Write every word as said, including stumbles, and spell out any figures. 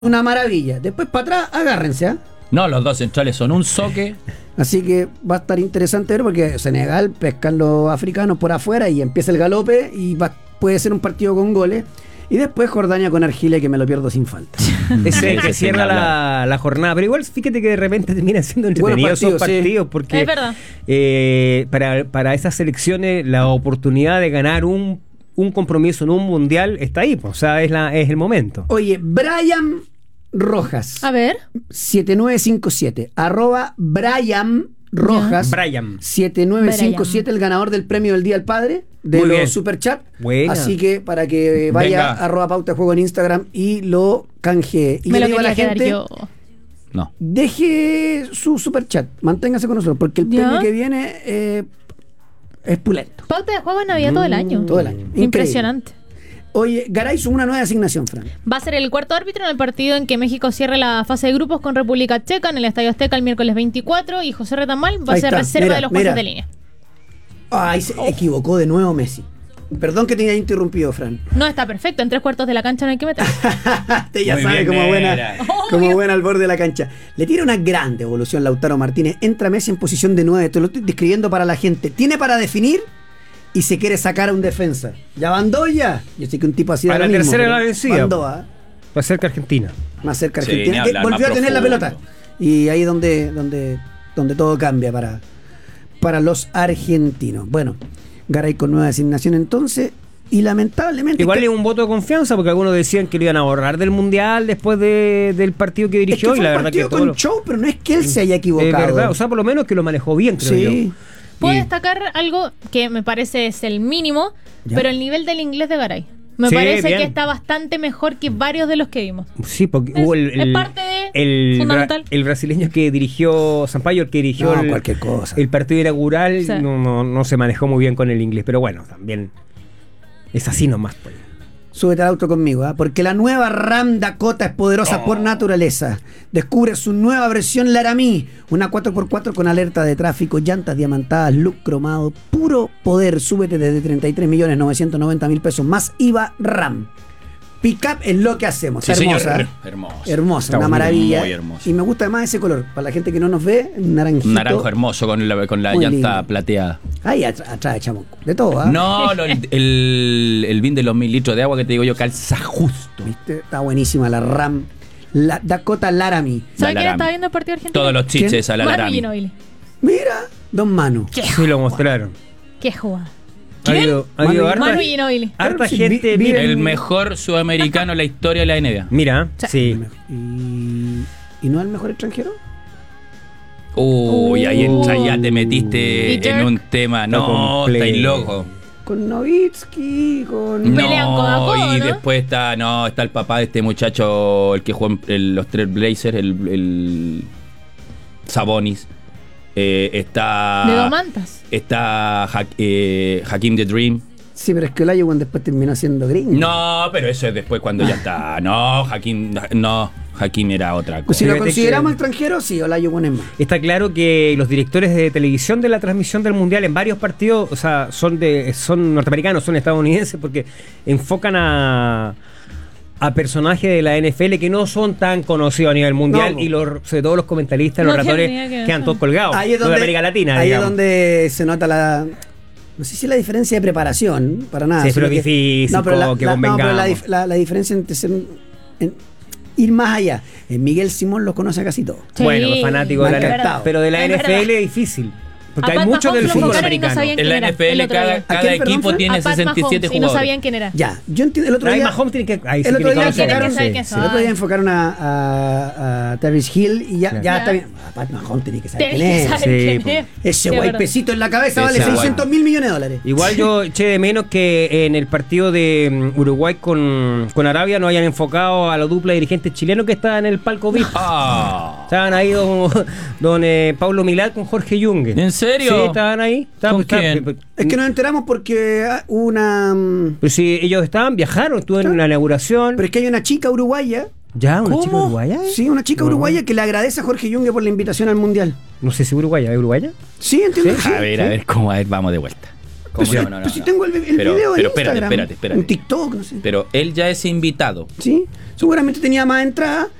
una maravilla. Después para atrás, agárrense, ¿eh? No, los dos centrales son un soque. Así que va a estar interesante ver porque Senegal pescan los africanos por afuera y empieza el galope y va, puede ser un partido con goles. Y después Jordania con Argelia, que me lo pierdo sin falta. Ese que cierra la, la jornada. Pero igual fíjate que de repente terminan siendo entretenidos esos partidos, sí. Porque es verdad. Eh, para, para esas selecciones la oportunidad de ganar un, un compromiso en un mundial está ahí, pues, o sea, es, la, es el momento. Oye, Brian Rojas. A ver. siete nueve cinco siete. Arroba Brian Rojas. Brian. siete nueve cinco siete, el ganador del premio del Día del Padre de Muy los bien. Superchat. Buena. Así que para que vaya Venga. a arroba pauta de juego en Instagram y lo canje. Y Me le lo digo a la quería quedar gente, yo. No. deje su superchat, manténgase con nosotros, porque el ¿Ya? premio que viene eh, es pulento. Pauta de juego en Navidad todo el año. Todo el año. Increíble. Impresionante. Oye, Garay sumó una nueva asignación, Fran. Va a ser el cuarto árbitro en el partido en que México cierre la fase de grupos con República Checa en el Estadio Azteca el miércoles veinticuatro y José Retamal va Ahí a ser está. reserva Mira, de los jueces mira. de línea. Ay, se equivocó de nuevo Messi. Perdón que te haya interrumpido, Fran. No, está perfecto, en tres cuartos de la cancha no hay que meter. Usted ya Muy sabe bien, como buena, Nera. como Obvio. buena al borde de la cancha. Le tira una gran devolución Lautaro Martínez. Entra Messi en posición de nueve. Te lo estoy describiendo para la gente. Tiene para definir y se quiere sacar a un defensa. ¿Ya bandó ya? Yo sé que un tipo así A da la lo mismo, tercera pero la vencida. bandó, ¿ah? Va cerca Argentina. Más cerca Sí, Argentina. ni Eh, hablar, volvió a más tener la profundo. pelota. Y ahí donde, donde, donde todo cambia para, para los argentinos. Bueno, Garay con nueva designación entonces. Y lamentablemente. Igual es un voto de confianza porque algunos decían que lo iban a borrar del mundial después de, del partido que es que dirigió fue y un la verdad que partido todo con lo- show, pero no es que él se haya es equivocado. verdad, o sea, por lo menos que lo manejó bien, creo sí. yo. Puedo Y- destacar algo que me parece es el mínimo, Ya. pero el nivel del inglés de Garay. Me Sí, parece bien. que está bastante mejor que varios de los que vimos. Sí, porque Es- hubo el, es el, parte de- el, fundamental. bra- el brasileño que dirigió Sampaio, el que dirigió No, el, cualquier cosa. el partido inaugural, Sí. no, no, no se manejó muy bien con el inglés, pero bueno, también es así nomás. Pues. Súbete al auto conmigo, ¿ah? Porque la nueva Ram Dakota es poderosa por naturaleza. Descubre su nueva versión Laramie, una cuatro por cuatro con alerta de tráfico, llantas diamantadas, look cromado, puro poder. Súbete desde treinta y tres millones novecientos noventa mil pesos más I V A Ram. Pickup es lo que hacemos. Sí, Hermosa. señor. ¿eh? Hermoso. Hermosa, Está una bonito, maravilla. muy hermoso. Y me gusta además ese color. Para la gente que no nos ve, un naranjito. Un naranjo hermoso con la, con la Muy llanta lindo. plateada. Ahí at- atrás echamos de todo, ¿ah? No, lo- el, el, el bin de los mil litros de agua que te digo yo calza justo. ¿Viste? Está buenísima la Ram. La Dakota Laramie. ¿Sabe quién Laramie. está viendo el partido argentino? Todos los chiches ¿Quién? a la Manu Laramie. Ginóbili. Mira, Don Manu. Sí, lo mostraron. Qué jugada. Ha habido, ha habido Manu- harta, Manu Ginóbili. harta Sí, gente. vi- vi- mira, El mejor sudamericano en la historia de la N B A. mira, Sí. sí. ¿Y, ¿Y no es el mejor extranjero? Uy, ahí entra, ya te ¿Y metiste Dirk? en un tema. Está No, completo. estáis loco. Con Nowitzki, con... No. Pelean codo a codo, y ¿no? después está, no, está el papá de este muchacho, el que jugó en el- los tres Blazers, el, el Sabonis. Eh, está. De Domantas. Está Ha- eh, Hakim the Dream. Sí, pero es que el Iowa después terminó siendo gringo. No, pero eso es después cuando ya está. No, Hakim, no, Hakim era otra Pues cosa. si lo Fíjate consideramos que- extranjero, sí, el Iowa es más. Está claro que los directores de televisión de la transmisión del mundial en varios partidos, o sea, son de son norteamericanos, son estadounidenses, porque enfocan a a personajes de la N F L que no son tan conocidos a nivel mundial No, y los, sobre todo los comentaristas, No los tiene oradores ni idea que quedan son. todos colgados. Ahí es Los donde, de América Latina, ahí es digamos. donde se nota la... No sé si la diferencia de preparación, para nada. Sí, pero sino que- difícil, no, pero la, que la- no, pero la, convengamos. dif- la- la diferencia entre ser... en- ir más allá. En Miguel Simón los conoce casi todos. Sí. Bueno, los fanáticos de Me ha la encantado. pero de la Es N F L verdad. es difícil. Porque A hay Pat mucho Mahomes del lo fútbol juntaron y no americano. sabían En quién la era N F L el otro cada, día. cada ¿A quién, perdón, equipo Fran? tiene A Pat sesenta y siete Mahomes, y no jugadores. sabían quién era. Ya, yo entiendo. El otro Ryan día... Mahomes tiene que, ahí sí el tiene otro que día conocer. enfocaron, Tiene que saber quién el otro día enfocaron a, a, a Travis Hill y ya, Claro. ya Ya. está bien. A Pat Mahomes tiene que saber Tenés quién que es. saber Sí, quién pues. es. Ese Sí, guay verdad. pesito en la cabeza Ese vale guay. seiscientos mil millones de dólares. Igual yo eché de menos que en el partido de mm, Uruguay con, con Arabia no hayan enfocado a la dupla de dirigentes chilenos que estaban en el palco V I P. Ah. Estaban ahí don, don eh, Pablo Milad con Jorge Junge. ¿En serio? Sí, estaban ahí. Estaban- ¿Con estaban- quién? pero- Es que nos enteramos porque ah, una... mm, Pero si ellos estaban, viajaron, estuve en la inauguración. Pero es que hay una chica uruguaya, ¿Ya? ¿Una ¿Cómo? chica uruguaya? sí, una chica No. uruguaya que le agradece a Jorge Junge por la invitación al Mundial. No sé si uruguaya, ¿es uruguaya? Sí, entiendo. que sí. A ver, a ver, cómo, a ver, vamos de vuelta. ¿Cómo Pero, no, no, no, pero si no. tengo el, el Pero- video en pero espérate, Instagram, espérate, espérate. en TikTok, no sé. Pero él ya es invitado. ¿Sí? Seguramente tenía más entradas